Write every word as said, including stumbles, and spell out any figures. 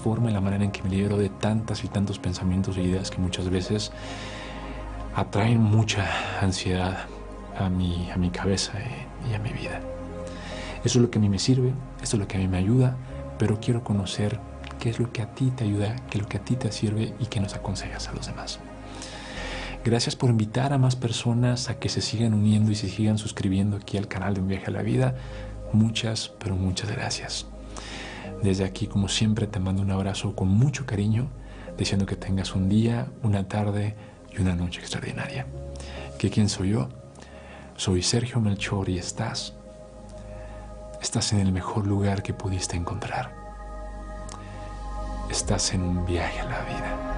transforma en la manera en que me libero de tantas y tantos pensamientos e ideas que muchas veces atraen mucha ansiedad a mi, a mi cabeza y a mi vida. Eso es lo que a mí me sirve, eso es lo que a mí me ayuda, pero quiero conocer qué es lo que a ti te ayuda, qué es lo que a ti te sirve y qué nos aconsejas a los demás. Gracias por invitar a más personas a que se sigan uniendo y se sigan suscribiendo aquí al canal de Un Viaje a la Vida. Muchas, pero muchas gracias. Desde aquí, como siempre, te mando un abrazo con mucho cariño, deseando que tengas un día, una tarde y una noche extraordinaria. ¿Que quién soy yo? Soy Sergio Melchor y estás, estás en el mejor lugar que pudiste encontrar. Estás en un viaje a la vida.